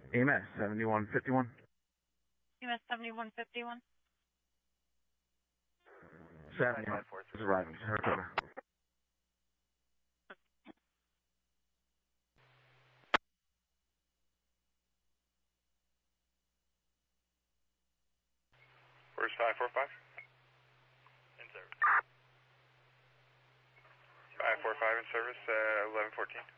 EMS 7151. EMS 7151. 71 is arriving. Saratoga. Where's 545? In service. 545 in service, 1114.